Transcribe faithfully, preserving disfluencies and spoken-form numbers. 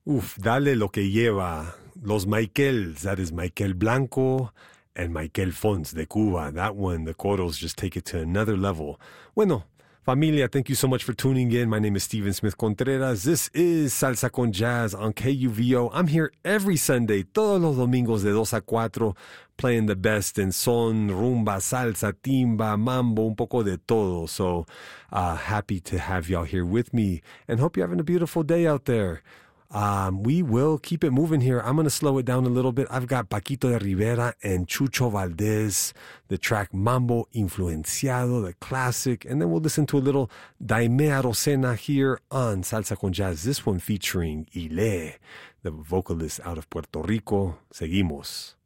Uf, dale lo que lleva. Los Michaels, that is Michael Blanco and Michael Fons de Cuba. That one, the coros just take it to another level. Bueno, familia, thank you so much for tuning in. My name is Steven Smith Contreras. This is Salsa con Jazz on K U V O. I'm here every Sunday, todos los domingos de dos a cuatro, playing the best in son, rumba, salsa, timba, mambo, un poco de todo. So uh, happy to have y'all here with me and hope you're having a beautiful day out there. Um, we will keep it moving here. I'm going to slow it down a little bit. I've got Paquito de Rivera and Chucho Valdez, the track Mambo Influenciado, the classic. And then we'll listen to a little Daime Arocena here on Salsa con Jazz. This one featuring Ile, the vocalist out of Puerto Rico. Seguimos.